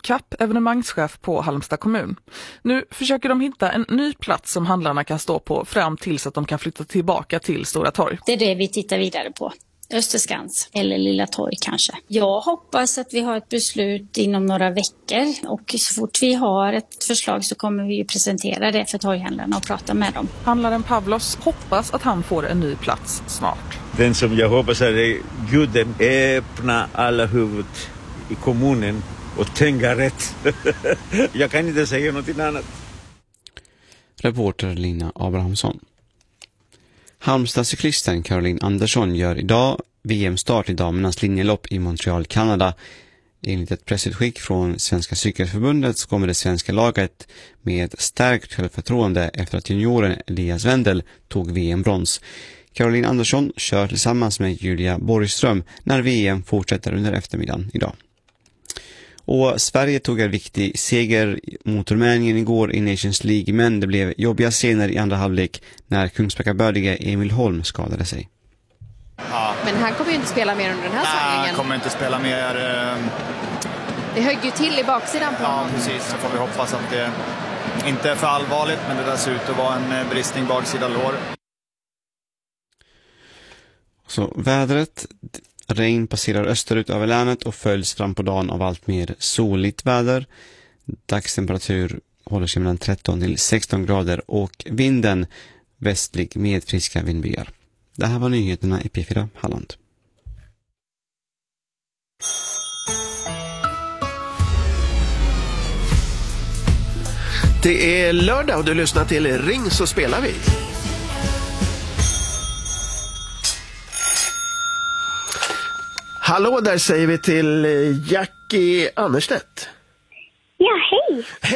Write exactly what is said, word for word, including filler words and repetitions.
Kapp, evenemangschef på Halmstad kommun. Nu försöker de hitta en ny plats som handlarna kan stå på fram tills att de kan flytta tillbaka till Stora torg. Det är det vi tittar vidare på. Österskans eller Lilla torg kanske. Jag hoppas att vi har ett beslut inom några veckor och så fort vi har ett förslag så kommer vi presentera det för torghandlarna och prata med dem. Handlaren Pavlos hoppas att han får en ny plats snart. Den som jag hoppas är att Guden öppnar alla huvud i kommunen och tänka rätt. Jag kan inte säga något annat. Reporter Lina Abrahamsson. Halmstad-cyklisten Caroline Andersson gör idag V M-start i damernas linjelopp i Montreal, Kanada. Enligt ett pressutskick från Svenska cykelförbundet så kommer det svenska laget med stärkt självförtroende efter att junioren Elias Wendel tog V M-brons. Caroline Andersson kör tillsammans med Julia Borgström när V M fortsätter under eftermiddagen idag. Och Sverige tog en viktig seger mot Rumänien igår i Nations League, men det blev jobbiga scener i andra halvlek när Kungsbacka-bördige Emil Holm skadade sig. Ja. Men han kommer ju inte spela mer under den här säsongen. Nej, han kommer inte spela mer. Det högg ju till i baksidan på Ja, honom. precis. Så får vi hoppas att det inte är för allvarligt, men det där ser ut att vara en bristning baksida lår. Så vädret... Regn passerar österut över länet och följs fram på dagen av allt mer soligt väder. Dagstemperatur håller sig mellan tretton till sexton grader och vinden västlig med friska vindbyar. Det här var nyheterna i P fyra Halland. Det är lördag och du lyssnar till Ring så spelar vi. Hallå, där säger vi till Jackie Annerstedt. Ja, hej.